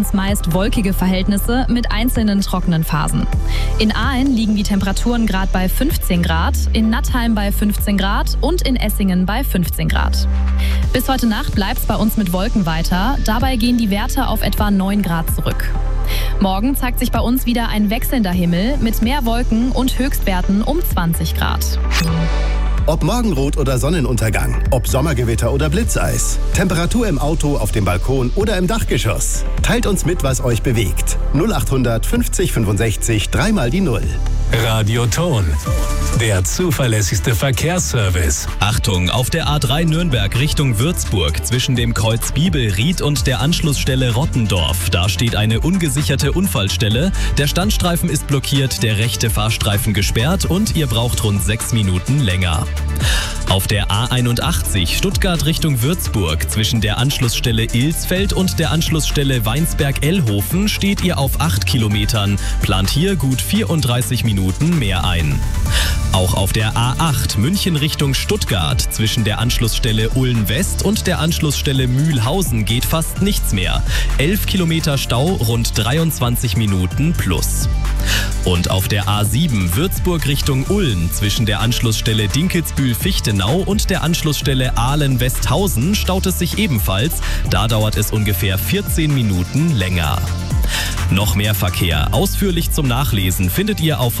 uns meist wolkige Verhältnisse mit einzelnen trockenen Phasen. In Aalen liegen die Temperaturen gerade bei 15 Grad, in Nattheim bei 15 Grad und in Essingen bei 15 Grad. Bis heute Nacht bleibt es bei uns mit Wolken weiter. Dabei gehen die Werte auf etwa 9 Grad zurück. Morgen zeigt sich bei uns wieder ein wechselnder Himmel mit mehr Wolken und Höchstwerten um 20 Grad. Ob Morgenrot oder Sonnenuntergang, ob Sommergewitter oder Blitzeis, Temperatur im Auto, auf dem Balkon oder im Dachgeschoss. Teilt uns mit, was euch bewegt. 0800 50 65 3 mal die 0. Radioton, der zuverlässigste Verkehrsservice. Achtung, auf der A3 Nürnberg Richtung Würzburg zwischen dem Kreuz Bibelried und der Anschlussstelle Rottendorf. Da steht eine ungesicherte Unfallstelle. Der Standstreifen ist blockiert, der rechte Fahrstreifen gesperrt und ihr braucht rund 6 Minuten länger. Auf der A81 Stuttgart Richtung Würzburg zwischen der Anschlussstelle Ilsfeld und der Anschlussstelle Weinsberg-Ellhofen steht ihr auf 8 Kilometern. Plant hier gut 34 Minuten mehr ein. Auch auf der A8 München Richtung Stuttgart zwischen der Anschlussstelle Ulm West und der Anschlussstelle Mühlhausen geht fast nichts mehr. 11 Kilometer Stau, rund 23 Minuten plus. Und auf der A7 Würzburg Richtung Ulm zwischen der Anschlussstelle Dinkelsbühl-Fichtenau und der Anschlussstelle Aalen-Westhausen staut es sich ebenfalls. Da dauert es ungefähr 14 Minuten länger. Noch mehr Verkehr ausführlich zum Nachlesen findet ihr auf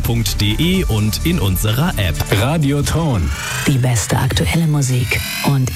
radioton.de und in unserer App. Radioton. Die beste aktuelle Musik und